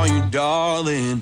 You darling.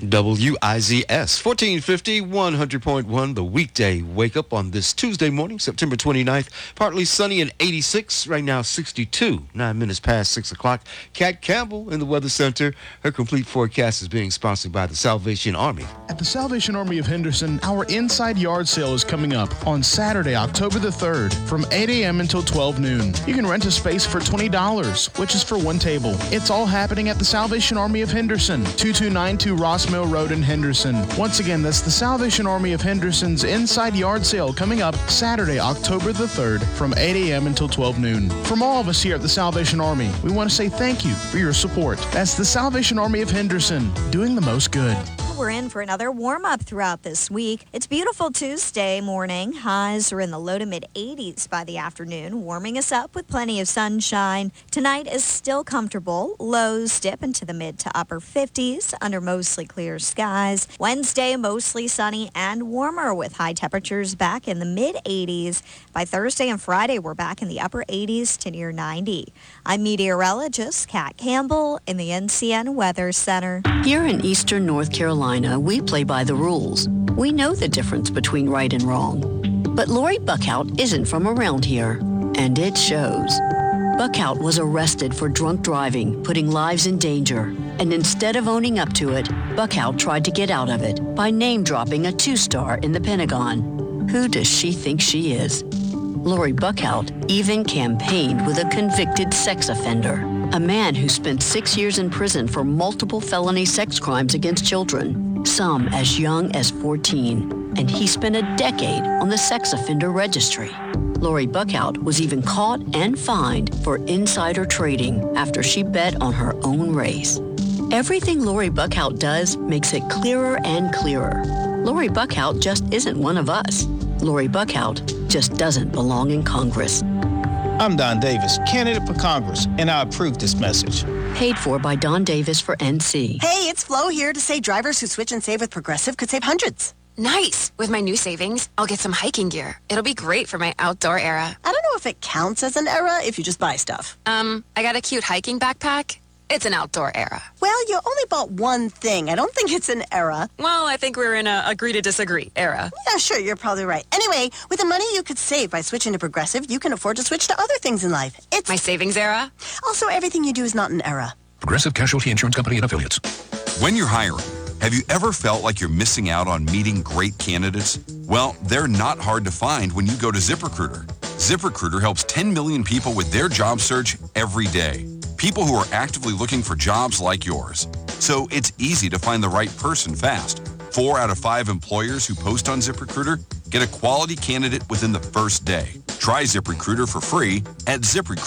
WIZS 1450 100.1, the weekday wake up on this Tuesday morning, September 29th. Partly sunny and 86, right now 62, 9 minutes past 6 o'clock. Kat Campbell in the Weather Center. Her complete forecast is being sponsored by the Salvation Army. At the Salvation Army of Henderson, our inside yard sale is coming up on Saturday, October the 3rd from 8 a.m. until 12 noon. You can rent a space for $20, which is for one table. It's all happening at the Salvation Army of Henderson, 2292 Ross Mill Road in Henderson. Once again, that's the Salvation Army of Henderson's inside yard sale coming up Saturday, October the 3rd from 8 a.m. until 12 noon. From all of us here at the Salvation Army, we want to say thank you for your support. That's the Salvation Army of Henderson, doing the most good. We're in for another warm-up throughout this week. It's beautiful Tuesday morning. Highs are in the low to mid-80s by the afternoon, warming us up with plenty of sunshine. Tonight is still comfortable. Lows dip into the mid to upper 50s under mostly clear skies. Wednesday, mostly sunny and warmer with high temperatures back in the mid-80s. By Thursday and Friday, we're back in the upper 80s to near 90. I'm meteorologist Kat Campbell in the NCN Weather Center. Here in eastern North Carolina, we play by the rules. We know the difference between right and wrong. But Lori Buckhout isn't from around here, and it shows. Buckhout was arrested for drunk driving, putting lives in danger. And instead of owning up to it, Buckhout tried to get out of it by name-dropping a 2-star in the Pentagon. Who does she think she is? Lori Buckhout even campaigned with a convicted sex offender, a man who spent 6 years in prison for multiple felony sex crimes against children, some as young as 14, and he spent a decade on the sex offender registry. Lori Buckhout was even caught and fined for insider trading after she bet on her own race. Everything Lori Buckhout does makes it clearer and clearer. Lori Buckhout just isn't one of us. Lori Buckhout just doesn't belong in Congress. I'm Don Davis, candidate for Congress, and I approve this message. Paid for by Don Davis for NC. Hey, it's Flo here to say drivers who switch and save with Progressive could save hundreds. Nice! With my new savings, I'll get some hiking gear. It'll be great for my outdoor era. I don't know if it counts as an era if you just buy stuff. I got a cute hiking backpack. It's an outdoor era. Well, you only bought one thing. I don't think it's an era. Well, I think we're in a agree to disagree era. Yeah, sure, you're probably right. Anyway, with the money you could save by switching to Progressive, you can afford to switch to other things in life. It's my savings era. Also, everything you do is not an era. Progressive Casualty Insurance Company and Affiliates. When you're hiring, have you ever felt like you're missing out on meeting great candidates? Well, they're not hard to find when you go to ZipRecruiter. ZipRecruiter helps 10 million people with their job search every day. People who are actively looking for jobs like yours. So it's easy to find the right person fast. 4 out of 5 employers who post on ZipRecruiter get a quality candidate within the first day. Try ZipRecruiter for free at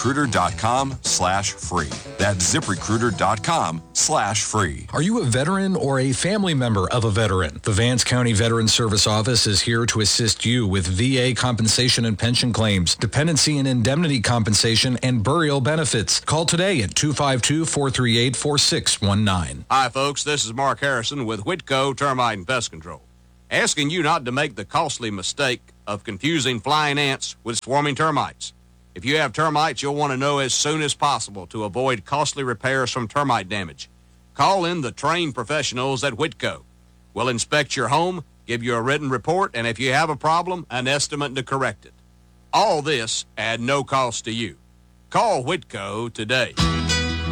ZipRecruiter.com/free. That's ZipRecruiter.com/free. Are you a veteran or a family member of a veteran? The Vance County Veteran Service Office is here to assist you with VA compensation and pension claims, dependency and indemnity compensation, and burial benefits. Call today at 252-438-4619. Hi, folks. This is Mark Harrison with Whitco Termite and Pest Control. Asking you not to make the costly mistake of confusing flying ants with swarming termites. If you have termites, you'll want to know as soon as possible to avoid costly repairs from termite damage. Call in the trained professionals at Whitco. We'll inspect your home, give you a written report, and if you have a problem, an estimate to correct it. All this at no cost to you. Call Whitco today.